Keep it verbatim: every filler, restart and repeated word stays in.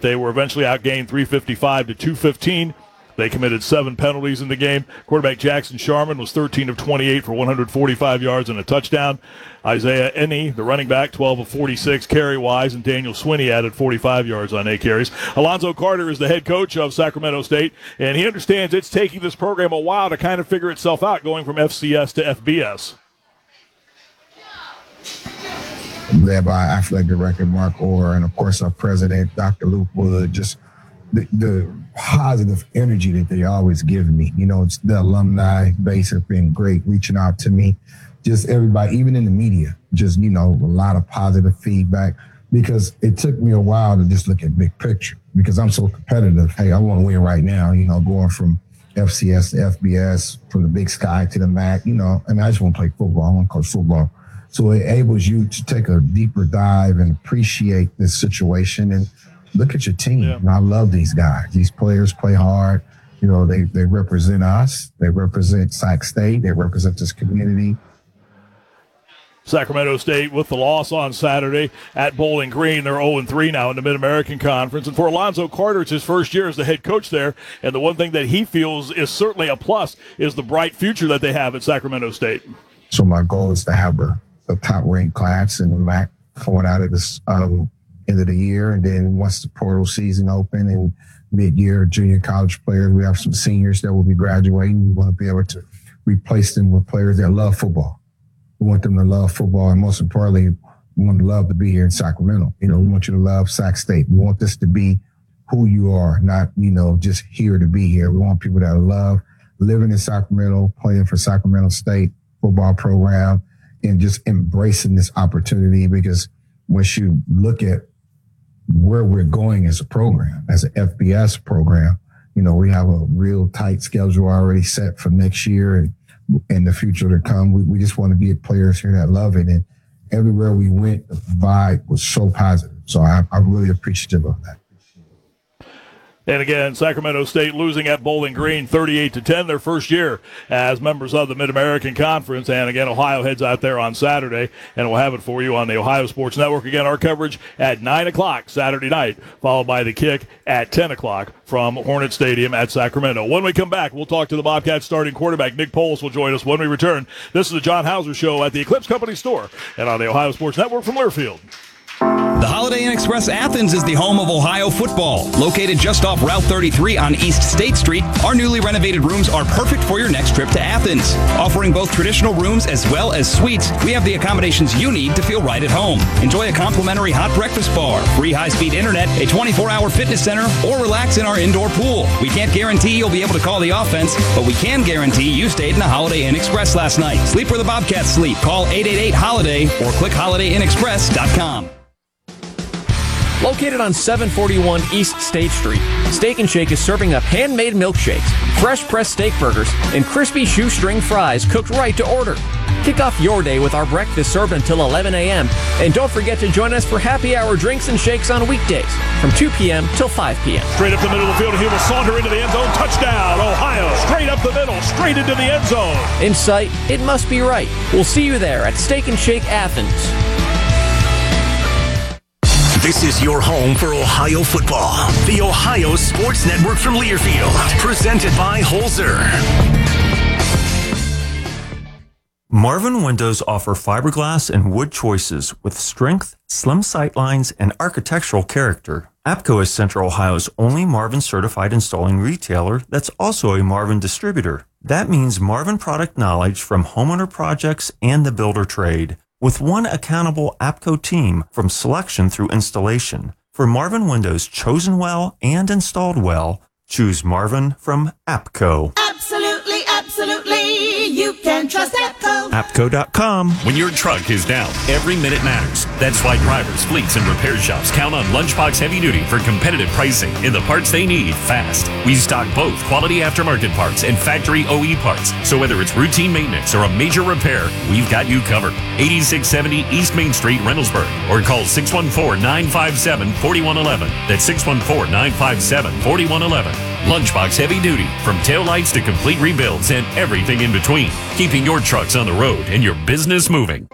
they were eventually outgained three fifty-five to two fifteen. They committed seven penalties in the game. Quarterback Jackson Sharman was thirteen of twenty-eight for one hundred forty-five yards and a touchdown. Isaiah Enney, the running back, twelve of forty-six carry-wise, and Daniel Swinney added forty-five yards on eight carries. Alonzo Carter is the head coach of Sacramento State, and he understands it's taking this program a while to kind of figure itself out, going from F C S to F B S. Led by athletic director Mark Orr, and of course our president, Doctor Luke Wood, just the, the positive energy that they always give me. You know, it's the alumni base have been great, reaching out to me. Just everybody, even in the media, just, you know, a lot of positive feedback, because it took me a while to just look at big picture, because I'm so competitive. Hey, I want to win right now, you know, going from F C S to F B S, from the Big Sky to the M A C, you know, and I just want to play football. I want to coach football. So it enables you to take a deeper dive and appreciate this situation and look at your team. Yeah. And I love these guys. These players play hard. You know, they, they represent us. They represent Sac State. They represent this community. Sacramento State with the loss on Saturday at Bowling Green. They're oh and three now in the Mid-American Conference. And for Alonzo Carter, it's his first year as the head coach there. And the one thing that he feels is certainly a plus is the bright future that they have at Sacramento State. So my goal is to have a, a top-ranked class in the M A C going out of this um, end of the year. And then once the portal season open and mid-year junior college players, we have some seniors that will be graduating. We want to be able to replace them with players that love football. We want them to love football, and most importantly, we want to love to be here in Sacramento. You know, we want you to love Sac State. We want this to be who you are, not, you know, just here to be here. We want people that love living in Sacramento, playing for Sacramento State football program, and just embracing this opportunity, because once you look at where we're going as a program, as an F B S program, you know, we have a real tight schedule already set for next year and in the future to come. We, we just want to get players here that love it. And everywhere we went, the vibe was so positive. So I, I'm really appreciative of that. And again, Sacramento State losing at Bowling Green thirty-eight to ten, their first year as members of the Mid-American Conference. And again, Ohio heads out there on Saturday, and we'll have it for you on the Ohio Sports Network. Again, our coverage at nine o'clock Saturday night, followed by the kick at ten o'clock from Hornet Stadium at Sacramento. When we come back, we'll talk to the Bobcats starting quarterback. Nick Poles will join us when we return. This is the John Hauser Show at the Eclipse Company store and on the Ohio Sports Network from Learfield. The Holiday Inn Express Athens is the home of Ohio football. Located just off Route thirty-three on East State Street, our newly renovated rooms are perfect for your next trip to Athens. Offering both traditional rooms as well as suites, we have the accommodations you need to feel right at home. Enjoy a complimentary hot breakfast bar, free high-speed internet, a twenty-four hour fitness center, or relax in our indoor pool. We can't guarantee you'll be able to call the offense, but we can guarantee you stayed in the Holiday Inn Express last night. Sleep where the Bobcats sleep. Call eight eight eight HOLIDAY or click holiday inn express dot com. Located on seven forty-one East State Street, Steak and Shake is serving up handmade milkshakes, fresh pressed steak burgers, and crispy shoestring fries cooked right to order. Kick off your day with our breakfast served until eleven a.m. And don't forget to join us for happy hour drinks and shakes on weekdays from two p.m. till five p.m. Straight up the middle of the field, and he will saunter into the end zone. Touchdown, Ohio. Straight up the middle, straight into the end zone. In sight, it must be right. We'll see you there at Steak and Shake Athens. This is your home for Ohio football. The Ohio Sports Network from Learfield, presented by Holzer. Marvin Windows offer fiberglass and wood choices with strength, slim sightlines, and architectural character. APCO is Central Ohio's only Marvin certified installing retailer that's also a Marvin distributor. That means Marvin product knowledge from homeowner projects and the builder trade, with one accountable APCO team from selection through installation. For Marvin windows chosen well and installed well, choose Marvin from APCO. Absolutely, absolutely, you can trust APCO. APCO dot com. When your truck is down, every minute matters. That's why drivers, fleets, and repair shops count on Lunchbox Heavy Duty for competitive pricing and the parts they need fast. We stock both quality aftermarket parts and factory O E parts. So whether it's routine maintenance or a major repair, we've got you covered. eighty-six seventy East Main Street, Reynoldsburg, or call six one four, nine five seven, four one one one. That's six one four, nine five seven, four one one one. Lunchbox Heavy Duty, from taillights to complete rebuilds and everything in between, keeping your trucks on the road and your business moving.